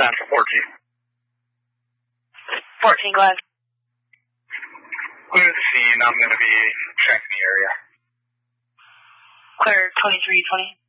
time for 14. 14, go ahead. Clear the scene. I'm going to be checking the area. Clear 2320.